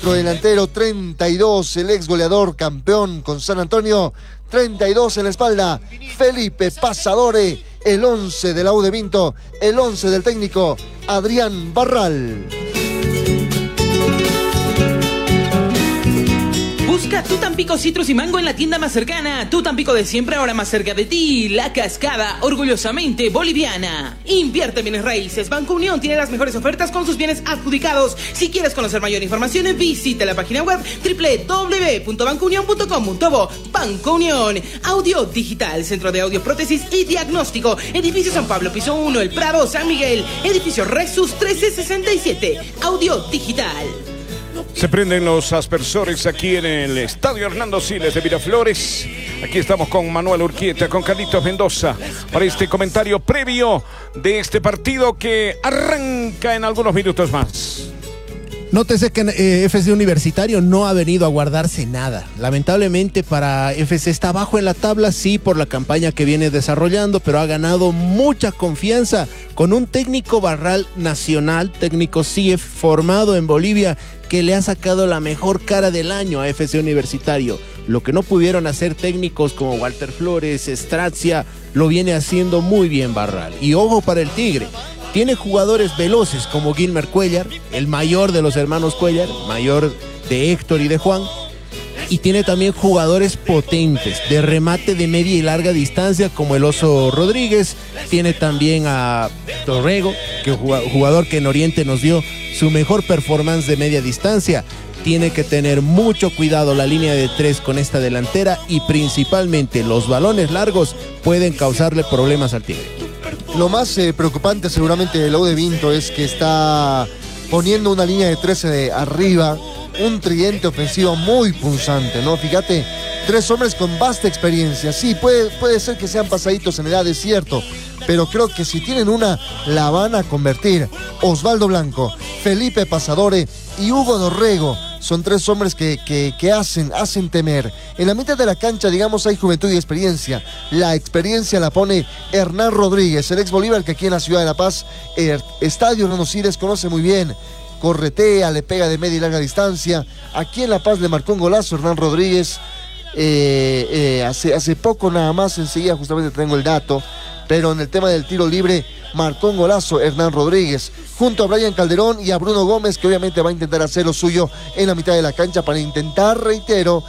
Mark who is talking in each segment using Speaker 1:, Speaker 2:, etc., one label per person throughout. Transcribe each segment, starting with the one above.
Speaker 1: delantero, 32, el ex goleador campeón con San Antonio, 32 en la espalda, Felipe Passadore, el 11 de la U de Vinto, el 11 del técnico Adrián Barral.
Speaker 2: Busca tu Tampico Citrus y Mango en la tienda más cercana. Tu Tampico de siempre, ahora más cerca de ti. La Cascada, orgullosamente boliviana. Invierte en bienes raíces. Banco Unión tiene las mejores ofertas con sus bienes adjudicados. Si quieres conocer mayor información, visita la página web www.bancounion.com.bo. Banco Unión. Audio Digital, Centro de Audio, Prótesis y Diagnóstico. Edificio San Pablo, piso 1, El Prado, San Miguel. Edificio Rexus 1367. Audio Digital.
Speaker 3: Se prenden los aspersores aquí en el Estadio Hernando Siles de Miraflores. Aquí estamos con Manuel Urquieta, con Carlitos Mendoza, para este comentario previo de este partido que arranca en algunos minutos más.
Speaker 4: Nótese que FC Universitario no ha venido a guardarse nada. Lamentablemente para FC está abajo en la tabla, sí, por la campaña que viene desarrollando, pero ha ganado mucha confianza con un técnico Barral nacional, técnico CIEF formado en Bolivia, que le ha sacado la mejor cara del año a FC Universitario. Lo que no pudieron hacer técnicos como Walter Flores, Strazia, lo viene haciendo muy bien Barral. Y ojo para el Tigre. Tiene jugadores veloces como Gilmer Cuellar, el mayor de los hermanos Cuellar, mayor de Héctor y de Juan. Y tiene también jugadores potentes, de remate de media y larga distancia, como el Oso Rodríguez. Tiene también a Torrego, que jugador que en Oriente nos dio su mejor performance de media distancia. Tiene que tener mucho cuidado la línea de tres con esta delantera y principalmente los balones largos pueden causarle problemas al Tigre.
Speaker 1: Lo más preocupante seguramente de la U de Vinto es que está poniendo una línea de 13 de arriba, un tridente ofensivo muy punzante, ¿no? Fíjate, 3 hombres con vasta experiencia. Sí, puede ser que sean pasaditos en edad, es cierto, pero creo que si tienen una, la van a convertir. Osvaldo Blanco, Felipe Passadore y Hugo Dorrego son 3 hombres que hacen temer. En la mitad de la cancha, digamos, hay juventud y experiencia. La experiencia la pone Hernán Rodríguez, el ex Bolívar, que aquí en la ciudad de La Paz, Estadio Hernando Siles, conoce muy bien. Corretea, le pega de media y larga distancia. Aquí en La Paz le marcó un golazo Hernán Rodríguez. Hace poco nada más, enseguida justamente tengo el dato. Pero en el tema del tiro libre marcó un golazo Hernán Rodríguez, junto a Brian Calderón y a Bruno Gómez, que obviamente va a intentar hacer lo suyo en la mitad de la cancha para intentar, reitero,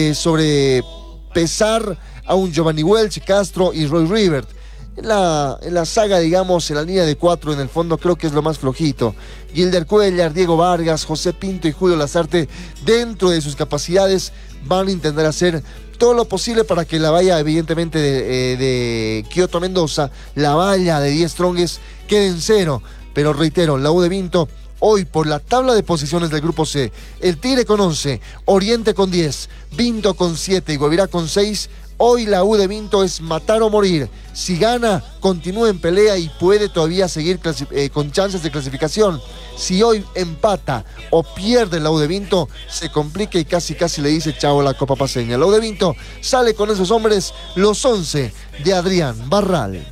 Speaker 1: sobrepesar a un Giovanni Welch, Castro y Roy Rivert. En la saga, digamos, en la línea de 4 en el fondo creo que es lo más flojito. Gilder Cuellar, Diego Vargas, José Pinto y Julio Lazarte, dentro de sus capacidades, van a intentar hacer todo lo posible para que la valla, evidentemente, de Kioto Mendoza, la valla de 10 Strongest, quede en 0. Pero reitero, la U de Vinto, hoy por la tabla de posiciones del grupo C, el Tigre con 11, Oriente con 10, Vinto con 7 y Guavirá con 6. Hoy la U de Vinto es matar o morir. Si gana, continúa en pelea y puede todavía seguir con chances de clasificación. Si hoy empata o pierde la U de Vinto, se complica y casi le dice chao a la Copa Paceña. La U de Vinto sale con esos hombres, los 11 de Adrián Barral.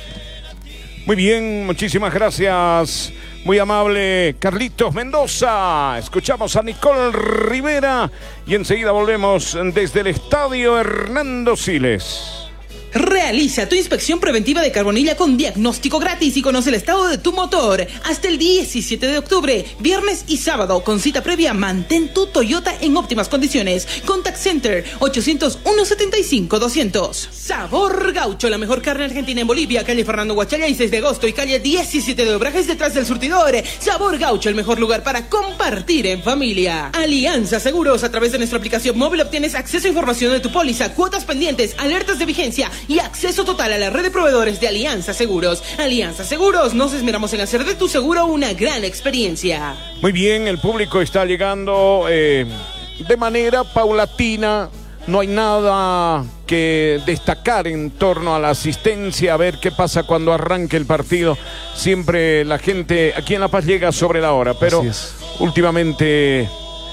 Speaker 3: Muy bien, muchísimas gracias. Muy amable Carlitos Mendoza. Escuchamos a Nicole Rivera y enseguida volvemos desde el Estadio Hernando Siles.
Speaker 2: Realiza tu inspección preventiva de carbonilla con diagnóstico gratis y conoce el estado de tu motor. Hasta el 17 de octubre, viernes y sábado, con cita previa, mantén tu Toyota en óptimas condiciones. Contact Center 800-175-200. Sabor Gaucho, la mejor carne argentina en Bolivia. Calle Fernando Guachalla y 6 de agosto y calle 17 de Obrajes, detrás del surtidor. Sabor Gaucho, el mejor lugar para compartir en familia. Alianza Seguros, a través de nuestra aplicación móvil obtienes acceso a información de tu póliza, cuotas pendientes, alertas de vigencia y acceso total a la red de proveedores de Alianza Seguros. Alianza Seguros, nos esmeramos en hacer de tu seguro una gran experiencia.
Speaker 3: Muy bien, el público está llegando de manera paulatina. No hay nada que destacar en torno a la asistencia, a ver qué pasa cuando arranque el partido. Siempre la gente aquí en La Paz llega sobre la hora, pero últimamente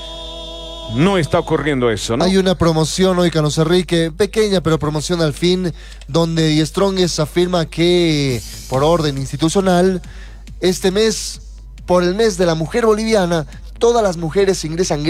Speaker 3: no está ocurriendo eso, ¿no?
Speaker 1: Hay una promoción hoy, Carlos Enrique, pequeña pero promoción al fin, donde Die Strongest afirma que por orden institucional, este mes, por el mes de la mujer boliviana, todas las mujeres ingresan